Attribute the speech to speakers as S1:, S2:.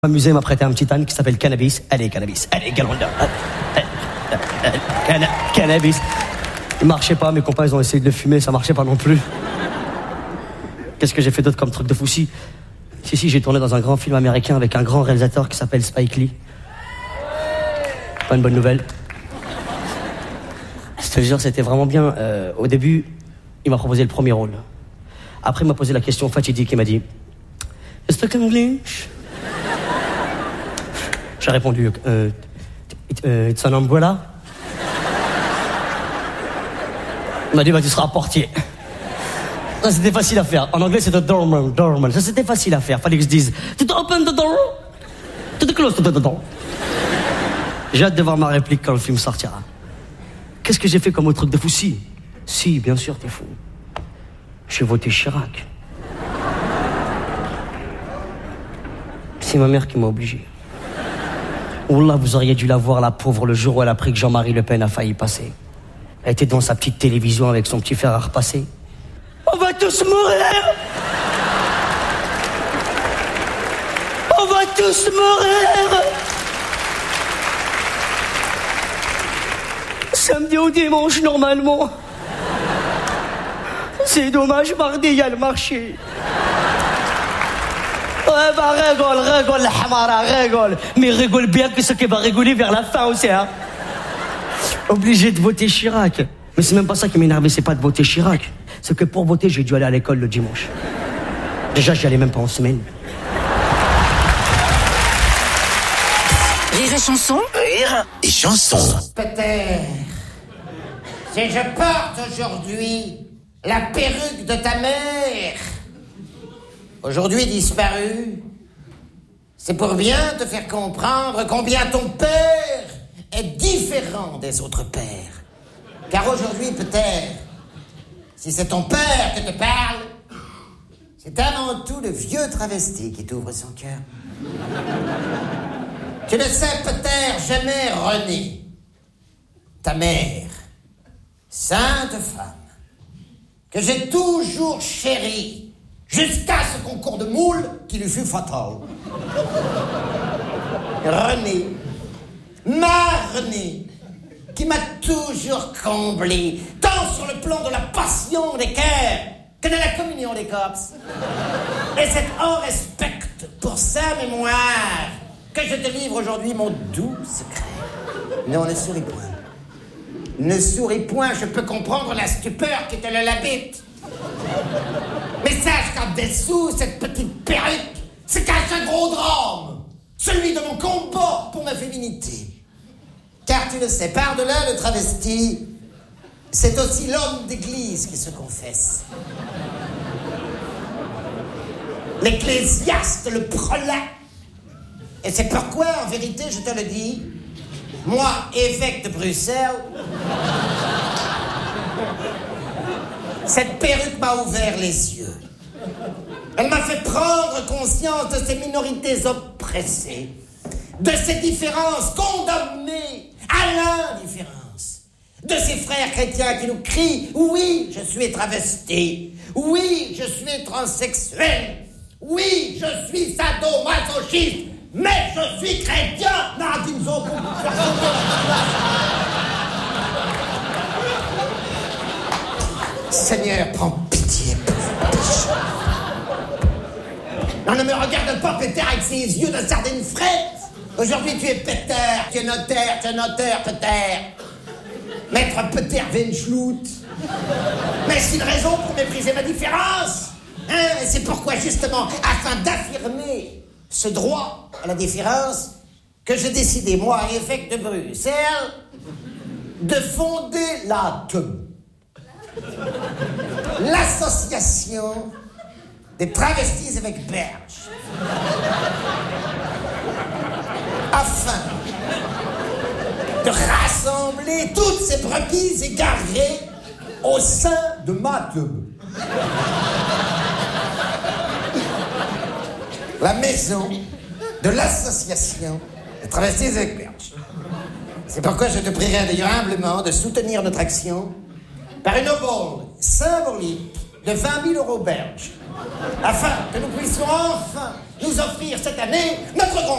S1: M'amuser, m'a prêté un petit âne qui s'appelle Cannabis. Allez, Cannabis. Allez, Galanda. Cannabis. Il marchait pas, mes copains, ils ont essayé de le fumer, ça marchait pas non plus. Qu'est-ce que j'ai fait d'autre comme truc de fou? Si, j'ai tourné dans un grand film américain avec un grand réalisateur qui s'appelle Spike Lee. Pas une bonne nouvelle. Je te jure, c'était vraiment bien. Au début, il m'a proposé le premier rôle. Après, il m'a posé la question fatidique, il m'a dit « You speak English ?» J'ai répondu it's an umbrella. Il m'a dit bah tu seras portier. Ça c'était facile à faire. En anglais c'était doorman. Ça c'était facile à faire. Fallait que je dise to open the door, to close the door. J'ai hâte de voir ma réplique quand le film sortira. Qu'est-ce que j'ai fait comme autre truc de fou? Si, bien sûr t'es fou. J'ai voté Chirac. C'est ma mère qui m'a obligé. Wallah, vous auriez dû la voir, la pauvre, le jour où elle a appris que Jean-Marie Le Pen a failli passer. Elle était dans sa petite télévision avec son petit fer à repasser. On va tous mourir! On va tous mourir! Samedi au dimanche, normalement. C'est dommage, mardi, il y a le marché. Ouais, bah rigole, la hamara, rigole. Mais rigole bien que ce qui va rigoler vers la fin aussi, hein. Obligé de voter Chirac. Mais c'est même pas ça qui m'énervait, c'est pas de voter Chirac. C'est que pour voter, j'ai dû aller à l'école le dimanche. Déjà, j'y allais même pas en semaine.
S2: Rire et chanson.
S3: Rire et chanson.
S4: Peter, si je porte aujourd'hui la perruque de ta mère, aujourd'hui disparue, c'est pour bien te faire comprendre combien ton père est différent des autres pères. Car aujourd'hui, peut-être, si c'est ton père que te parle, c'est avant tout le vieux travesti qui t'ouvre son cœur. Tu le sais, peut-être, j'aimais Renée, ta mère, sainte femme, que j'ai toujours chérie, jusqu'à ce concours de moule qui lui fut fatal. Renée, ma Renée, qui m'a toujours comblé, tant sur le plan de la passion des cœurs que de la communion des corps. Et c'est en respect pour sa mémoire que je te livre aujourd'hui mon doux secret. Non, ne souris point. Ne souris point, je peux comprendre la stupeur qui te l'habite. Mais sache qu'en dessous, cette petite perruque se cache un gros drame, celui de mon combat pour ma féminité. Car tu le sais, par-delà le travesti, c'est aussi l'homme d'église qui se confesse. L'ecclésiaste, le prelat. Et c'est pourquoi, en vérité, je te le dis, moi, évêque de Bruxelles, cette perruque m'a ouvert les yeux. Elle m'a fait prendre conscience de ces minorités oppressées, de ces différences condamnées à l'indifférence, de ces frères chrétiens qui nous crient « Oui, je suis travesti. Oui, je suis transsexuel. Oui, je suis sadomasochiste. Mais je suis chrétien. » Seigneur, prends pitié pour vos péchés. Non, ne me regarde pas, Peter, avec ses yeux de sardine fraîche. Aujourd'hui, tu es Peter, tu es notaire, Peter. Maître Peter Venschlout. Mais c'est une raison pour mépriser ma différence. Hein? C'est pourquoi, justement, afin d'affirmer ce droit à la différence, que j'ai décidé, moi, évêque de Bruxelles, de fonder l'association des travestis avec berge, afin de rassembler toutes ces brebis égarées au sein de ma teub. La maison de l'association des travestis avec berge. C'est pourquoi je te prierai d'ailleurs humblement de soutenir notre action par une obole symbolique de 20 000 € berge, afin que nous puissions enfin nous offrir cette année notre grand